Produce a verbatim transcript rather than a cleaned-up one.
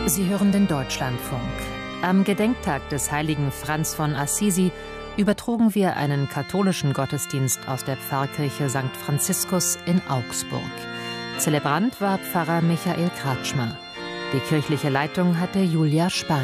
Sie hören den Deutschlandfunk. Am Gedenktag des heiligen Franz von Assisi übertrugen wir einen katholischen Gottesdienst aus der Pfarrkirche Sankt Franziskus in Augsburg. Zelebrant war Pfarrer Michael Kratschmer. Die kirchliche Leitung hatte Julia Spahn.